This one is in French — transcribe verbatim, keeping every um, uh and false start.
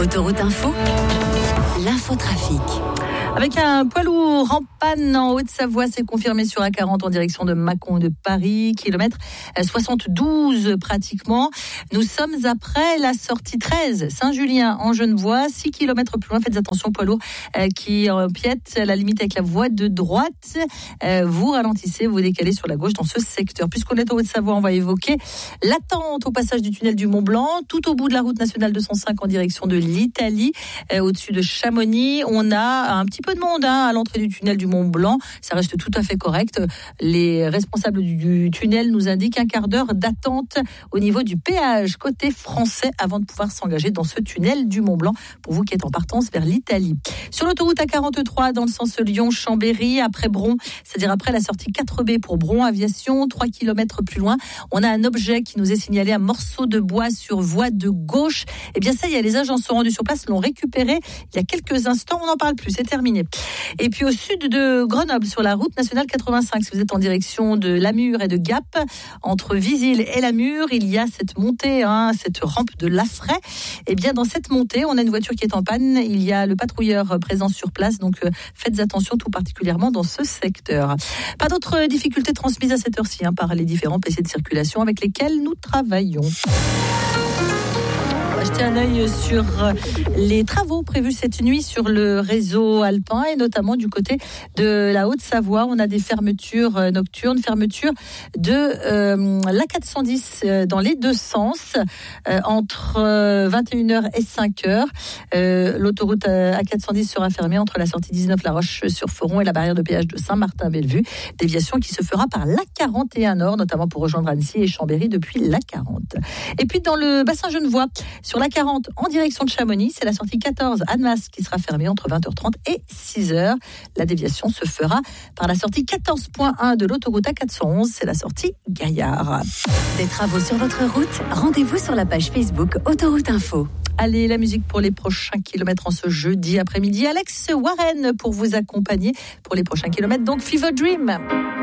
Autoroute Info, l'infotrafic. Avec un poids lourd en panne en Haute-Savoie, c'est confirmé sur A quarante en direction de Mâcon de Paris, kilomètre soixante-douze pratiquement. Nous sommes après la sortie treize, Saint-Julien en Genevois, six kilomètres plus loin. Faites attention, poids lourd euh, qui empiète à la limite avec la voie de droite. Euh, vous ralentissez, vous décalez sur la gauche dans ce secteur. Puisqu'on est en Haute-Savoie, on va évoquer l'attente au passage du tunnel du Mont-Blanc, tout au bout de la route nationale deux cent cinq en direction de l'Italie, euh, au-dessus de Chamonix. On a un petit peu de monde hein, à l'entrée du tunnel du Mont-Blanc, ça reste tout à fait correct. Les responsables du, du tunnel nous indiquent un quart d'heure d'attente au niveau du péage côté français avant de pouvoir s'engager dans ce tunnel du Mont-Blanc pour vous qui êtes en partance vers l'Italie. Sur l'autoroute A quarante-trois dans le sens Lyon-Chambéry, après Bron, c'est-à-dire après la sortie quatre B pour Bron Aviation, trois kilomètres plus loin, on a un objet qui nous est signalé, un morceau de bois sur voie de gauche. Et bien ça y est, les agents sont rendus sur place, l'ont récupéré il y a quelques instants, on n'en parle plus, c'est terminé. Et puis au sud de Grenoble, sur la route nationale quatre-vingt-cinq, si vous êtes en direction de Lamure et de Gap, entre Visil et Lamure, il y a cette montée, hein, cette rampe de Laffray. Et bien dans cette montée, on a une voiture qui est en panne. Il y a le patrouilleur présent sur place, donc euh, faites attention tout particulièrement dans ce secteur. Pas d'autres difficultés transmises à cette heure-ci hein, par les différents P C de circulation avec lesquels nous travaillons. Jeter un œil sur les travaux prévus cette nuit sur le réseau alpin et notamment du côté de la Haute-Savoie. On a des fermetures nocturnes, fermetures de euh, l'A quatre cent dix dans les deux sens euh, entre euh, vingt et une heures et cinq heures. Euh, l'autoroute A quatre cent dix sera fermée entre la sortie dix-neuf La Roche-sur-Foron et la barrière de péage de Saint-Martin-Bellevue. Déviation qui se fera par l'A quarante et un Nord, notamment pour rejoindre Annecy et Chambéry depuis l'A quarante. Et puis dans le bassin genevois, sur l'A quarante en direction de Chamonix, c'est la sortie quatorze Annemasse qui sera fermée entre vingt heures trente et six heures. La déviation se fera par la sortie quatorze point un de l'autoroute A quatre cent onze, c'est la sortie Gaillard. Des travaux sur votre route, rendez-vous sur la page Facebook Autoroute Info. Allez, la musique pour les prochains kilomètres en ce jeudi après-midi. Alex Warren pour vous accompagner pour les prochains kilomètres. Donc, Fever Dream.